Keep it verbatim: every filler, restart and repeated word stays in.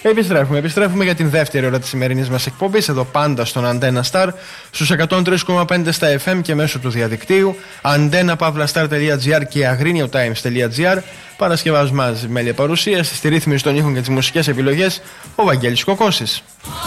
Επιστρέφουμε, επιστρέφουμε για την δεύτερη ώρα της σημερινής μας εκπομπής, εδώ πάντα στον Antenna Star, στους εκατόν τρία κόμμα πέντε στα εφ εμ και μέσω του διαδικτύου, antenna pavla star τελεία gr και agrinio times τελεία gr. Παρασκευάζουμε μαζί με παρουσίαση, στη ρύθμιση των ήχων και τις μουσικές επιλογές, ο Βαγγέλης Κοκώσης.